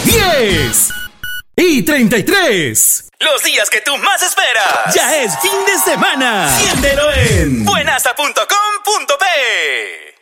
10:33. Los días que tú más esperas. Ya es fin de semana. Siéntelo en buenasa.com.p.